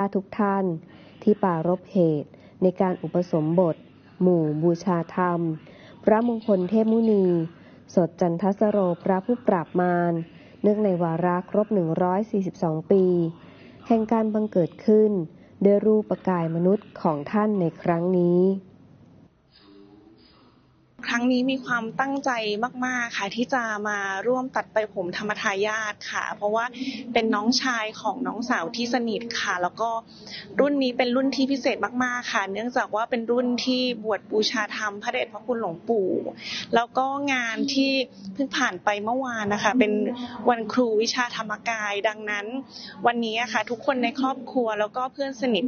ทุกท่านที่ปรารภเหตุในการอุปสมบทหมู่บูชาธรรมพระมงคลเทพมุนีสดจันทสโรพระผู้ปราบมารเนื่องในวาระครบ142 ปีแห่งการบังเกิดขึ้นด้วยรูปกายมนุษย์ของท่านในครั้งนี้ครั้งนี้มีความตั้งใจมากๆค่ะที่จะมาร่วมตัดไปผมธรรมทายาทค่ะเพราะว่าเป็นน้องชายของน้องสาวที่สนิทค่ะแล้วก็รุ่นนี้เป็นรุ่นที่พิเศษมากๆค่ะเนื่องจากว่าเป็นรุ่นที่บวชบูชาธรรมพระเดชพระคุณหลวงปู่แล้วก็งานที่เพิ่งผ่านไปเมื่อวานนะคะเป็นวันครูวิชาธรรมกายดังนั้นวันนี้ค่ะทุกคนในครอบครัวแล้วก็เพื่อนสนิท